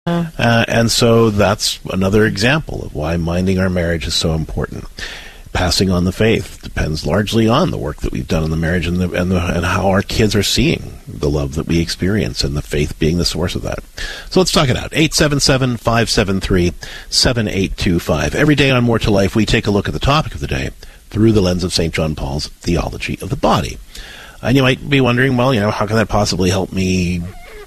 And so that's another example of why minding our marriage is so important. Passing on the faith depends largely on the work that we've done in the marriage and how our kids are seeing the love that we experience, and the faith being the source of that. So let's talk it out. 877-573-7825. Every day on More to Life, we take a look at the topic of the day through the lens of St. John Paul's theology of the body. And you might be wondering, well, how can that possibly help me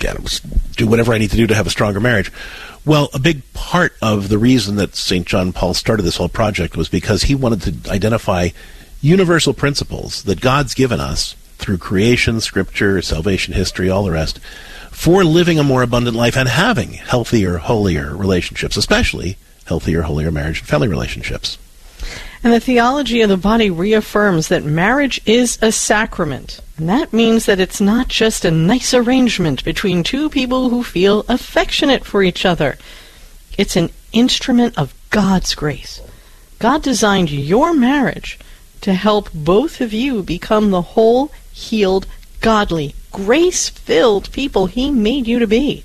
do whatever I need to do to have a stronger marriage? Well, a big part of the reason that St. John Paul started this whole project was because he wanted to identify universal principles that God's given us through creation, scripture, salvation history, all the rest, for living a more abundant life and having healthier, holier relationships, especially healthier, holier marriage and family relationships. And the theology of the body reaffirms that marriage is a sacrament. And that means that it's not just a nice arrangement between two people who feel affectionate for each other. It's an instrument of God's grace. God designed your marriage to help both of you become the whole, healed, godly, grace-filled people He made you to be,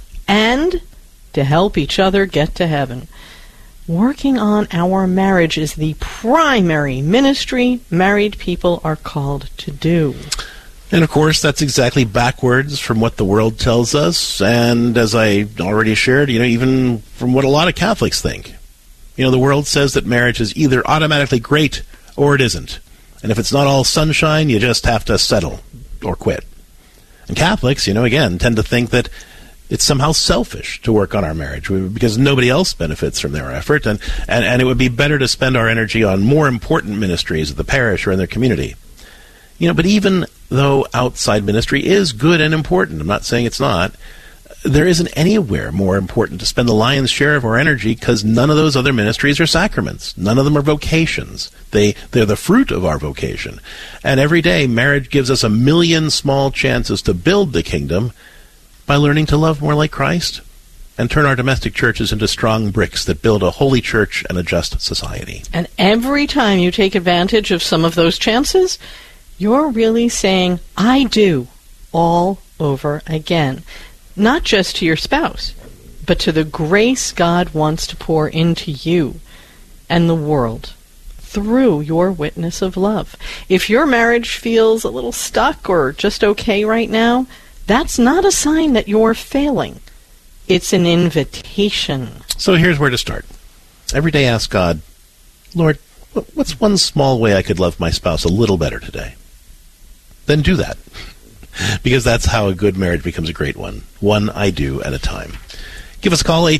and to help each other get to heaven. Working on our marriage is the primary ministry married people are called to do. And, of course, that's exactly backwards from what the world tells us, and as I already shared, even from what a lot of Catholics think. The world says that marriage is either automatically great or it isn't. And if it's not all sunshine, you just have to settle or quit. And Catholics, again, tend to think that it's somehow selfish to work on our marriage because nobody else benefits from their effort, and it would be better to spend our energy on more important ministries at the parish or in their community. But even though outside ministry is good and important, I'm not saying it's not, there isn't anywhere more important to spend the lion's share of our energy because none of those other ministries are sacraments. None of them are vocations. They're the fruit of our vocation. And every day, marriage gives us a million small chances to build the kingdom by learning to love more like Christ and turn our domestic churches into strong bricks that build a holy church and a just society. And every time you take advantage of some of those chances, you're really saying, I do, all over again. Not just to your spouse, but to the grace God wants to pour into you and the world through your witness of love. If your marriage feels a little stuck or just okay right now, that's not a sign that you're failing. It's an invitation. So here's where to start. Every day ask God, Lord, what's one small way I could love my spouse a little better today? Then do that. Because that's how a good marriage becomes a great one. One I do at a time. Give us a call,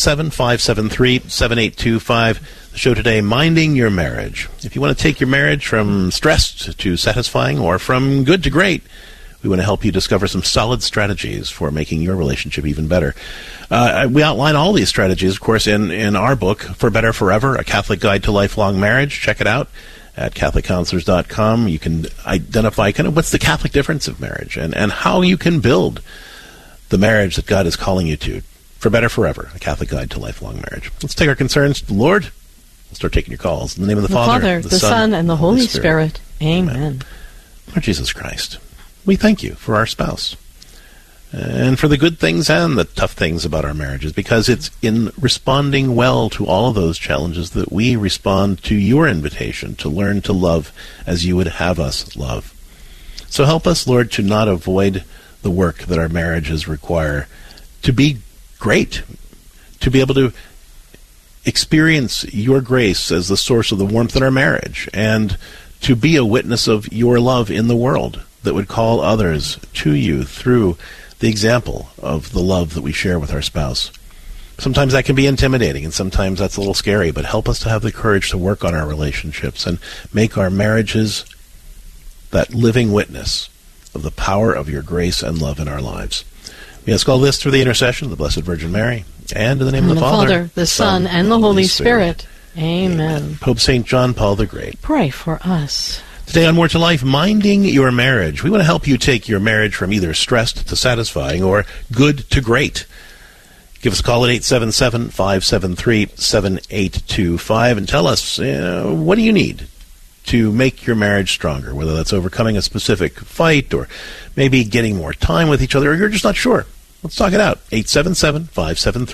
877-573-7825. The show today, Minding Your Marriage. If you want to take your marriage from stressed to satisfying or from good to great, we want to help you discover some solid strategies for making your relationship even better. We outline all these strategies, of course, in our book, For Better Forever, A Catholic Guide to Lifelong Marriage. Check it out at CatholicCounselors.com. You can identify kind of what's the Catholic difference of marriage and how you can build the marriage that God is calling you to. For Better Forever, A Catholic Guide to Lifelong Marriage. Let's take our concerns to the Lord. We'll start taking your calls. In the name of the Father, the Son, and the Holy Spirit. Amen. Lord Jesus Christ, we thank you for our spouse and for the good things and the tough things about our marriages, because it's in responding well to all of those challenges that we respond to your invitation to learn to love as you would have us love. So help us, Lord, to not avoid the work that our marriages require, to be great, to be able to experience your grace as the source of the warmth in our marriage, and to be a witness of your love in the world that would call others to you through the example of the love that we share with our spouse. Sometimes that can be intimidating, and sometimes that's a little scary, but help us to have the courage to work on our relationships and make our marriages that living witness of the power of your grace and love in our lives. We ask all this through the intercession of the Blessed Virgin Mary, and in the name of the Father, the Son, and the Holy Spirit. Amen. Pope St. John Paul the Great, pray for us. Today on More to Life, Minding Your Marriage. We want to help you take your marriage from either stressed to satisfying or good to great. Give us a call at 877-573-7825 and tell us, what do you need to make your marriage stronger, whether that's overcoming a specific fight or maybe getting more time with each other, or you're just not sure. Let's talk it out. 877-573